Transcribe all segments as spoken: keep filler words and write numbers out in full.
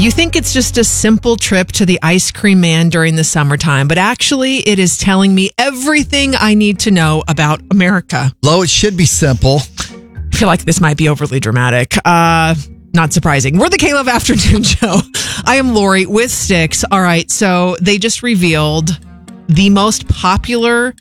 You think it's just a simple trip to the ice cream man during the summertime, but actually it is telling me everything I need to know about America. Lo, it should be simple. I feel like this might be overly dramatic. Uh, not surprising. We're the K-Love Afternoon Show. I am Lori with Styx. All right, so they just revealed the most popular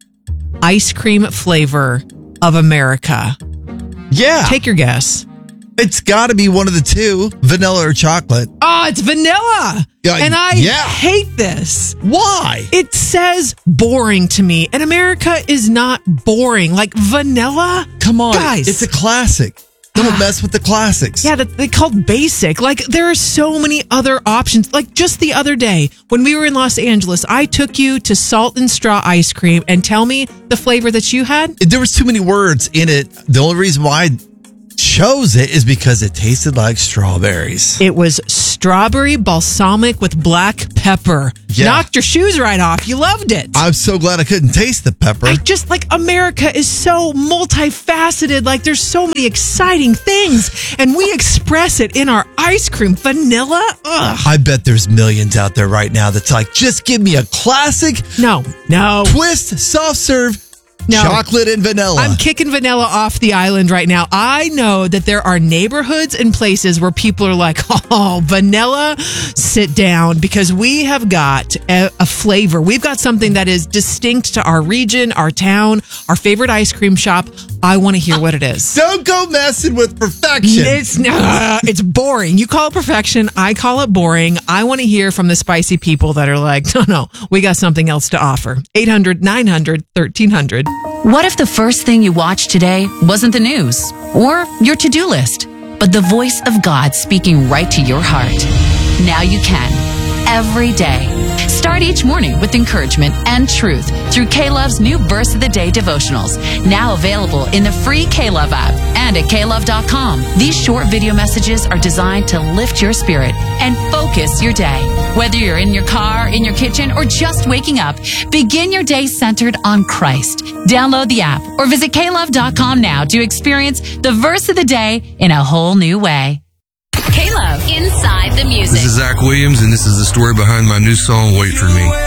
ice cream flavor of America. Yeah. Take your guess. It's got to be one of the two, vanilla or chocolate. Oh, it's vanilla. Yeah, and I yeah. hate this. Why? It says boring to me, and America is not boring. Like vanilla? Come on. Guys. It's a classic. Don't mess with the classics. Yeah, that they called basic. Like there are so many other options. Like just the other day when we were in Los Angeles, I took you to Salt and Straw ice cream, and tell me the flavor that you had. There was too many words in it. The only reason why I chose it is because it tasted like strawberries. It was strawberry balsamic with black pepper. Yeah. Knocked your shoes right off. You loved it. I'm so glad I couldn't taste the pepper. I just like America is so multifaceted. Like there's so many exciting things, and we express it in our ice cream. Vanilla? Ugh. I bet there's millions out there right now that's like, just give me a classic No, no. twist, soft serve, No. chocolate and vanilla. I'm kicking vanilla off the island right now. I know that there are neighborhoods and places where people are like, oh, vanilla, sit down, because we have got a, a flavor. We've got something that is distinct to our region, our town, our favorite ice cream shop. I want to hear what it is. Don't go messing with perfection. It's uh, it's boring. You call it perfection. I call it boring. I want to hear from the spicy people that are like, no, no, we got something else to offer. eight hundred nine hundred thirteen hundred. What if the first thing you watched today wasn't the news or your to-do list, but the voice of God speaking right to your heart? Now you can, every day. Start each morning with encouragement and truth through K-Love's new Verse of the Day devotionals, now available in the free K-Love app and at K love dot com. These short video messages are designed to lift your spirit and focus your day. Whether you're in your car, in your kitchen, or just waking up, begin your day centered on Christ. Download the app or visit K love dot com now to experience the Verse of the Day in a whole new way. K-Love, Inside the Music. This is Zach Williams, and this is the story behind my new song, Wait For Me.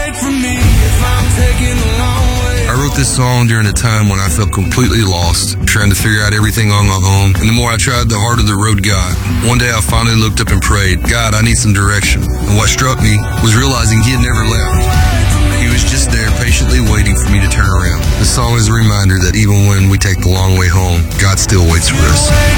I wrote this song during a time when I felt completely lost, trying to figure out everything on my own. And the more I tried, the harder the road got. One day I finally looked up and prayed, God, I need some direction. And what struck me was realizing he had never left. He was just there patiently waiting for me to turn around. The song is a reminder that even when we take the long way home, God still waits for us.